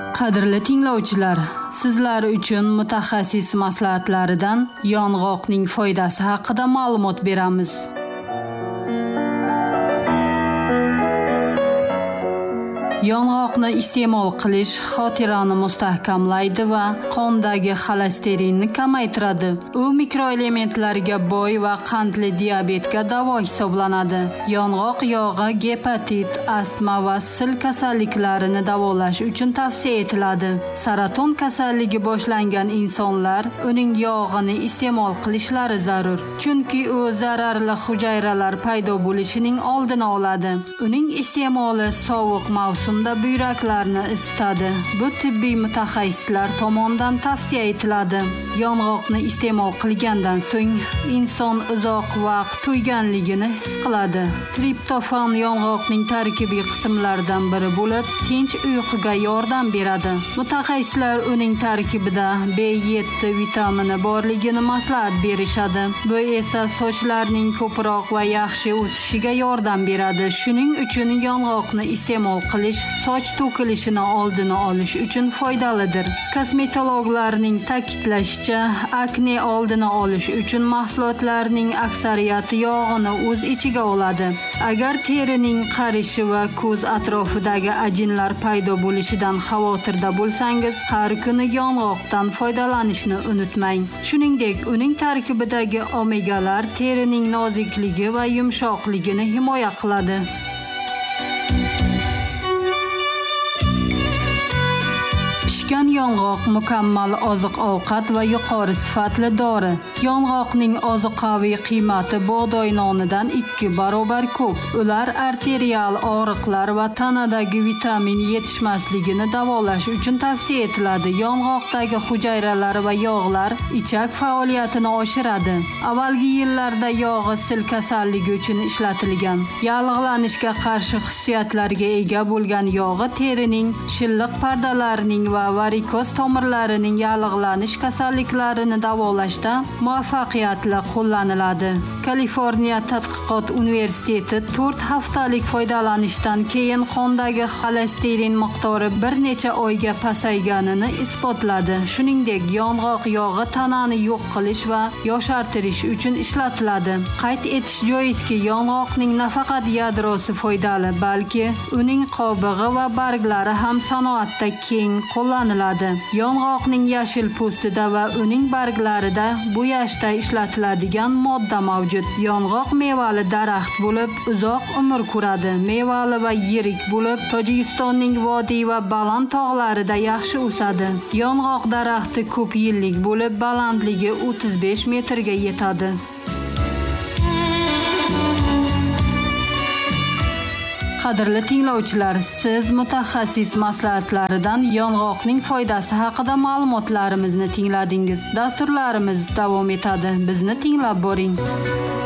Qadrli tinglovchilar, sizlar uchun mutaxassis maslahatlaridan yong'oqning foydasi haqida ma'lumot beramiz. Yong'oqni iste'mol qilish xotirani mustahkamlaydi va qondagi xolesterinni kamaytiradi. U mikroelementlarga boy va qandli diabetga davo hisoblanadi. Yong'oq yog'i gepatit, astma va sil kasalliklarini davolash uchun tavsiya etiladi. Saraton kasalligi boshlangan insonlar uning yog'ini iste'mol qilishlari zarur, chunki u zararli hujayralar paydo bo'lishining oldini oladi. Uning iste'moli sovuq mavsumda buyraklarni isitadi. Bu tibbiy mutaxassislar tomonidan tavsiya etiladi. Yong'oqni iste'mol qilgandan so'ng inson uzoq vaqt to'yganligini his qiladi. Triptofan yong'oqning tarkibiy qismlaridan biri bo'lib, tinch uyquga yordam beradi. Mutaxassislar uning tarkibida B7 vitamini borligini maslahat berishadi. Bu esa sochlarning ko'proq va yaxshi o'sishiga yordam beradi. Shuning uchun yong'oqni iste'mol qilish soch to'kilishini oldini olish uchun foydalidir. Kosmetologlarning ta'kidlashicha, akne oldini olish uchun mahsulotlarning aksariyati yog'ini o'z ichiga oladi. Agar terining qarishi va ko'z atrofidagi ajinlar paydo bo'lishidan xavotirda bo'lsangiz, har kuni yong'oqdan foydalanishni unutmang. Shuningdek, uning tarkibidagi omegalar terining nozikligi va yumshoqligini himoya qiladi. Pishgan yong'oq mukammal oziq-ovqat va yuqori sifatli dori. Yong'oqning ozuqaviy qiymati bug'doy nonidan 2 barobar ko'p. Ular arterial og'riqlar va tanadagi vitamin yetishmasligini davolash uchun tavsiya etiladi. Yong'oqdagi hujayralar va yog'lar ichak faoliyatini oshiradi. Avvalgi yillarda yog'i sil kasalligi uchun ishlatilgan. Yallig'lanishga qarshi xususiyatlarga ega bo'lgan yog'i terining shilliq pardalarining va varikoz tomirlarining yallig'lanish kasalliklarini davolashda muvaffaqiyatli qo'llaniladi. Kaliforniya tadqiqot universiteti 4 haftalik foydalanishdan keyin qondagi xolesterin miqdori bir necha oyga pasayganini isbotladi. Shuningdek, yong'oq yog'i tanani yo'q qilish va yoshartirish uchun ishlatiladi. Qayd etish joizki, yong'oqning nafaqat yadrosi foydali, balki uning qobig'i va barglari ham sanoatda keng qo'llaniladi. Yong'oqning yashil po'stida va uning barglarida bo'yashda ishlatiladigan modda mavjud. Yong'oq mevali daraxt bo'lib, uzoq umr ko'radi. Mevali va yirik bo'lib, Tojikistonning vodiy va baland tog'larida yaxshi o'sadi. Yong'oq daraxti ko'p yillik bo'lib, balandligi 35 metrga yetadi. Qadrli tinglovchilar, siz mutaxassis maslahatlaridan yong'oqning foydasi haqida ma'lumotlarimizni tingladingiz. Dasturlarimiz davom etadi. Bizni tinglab boring.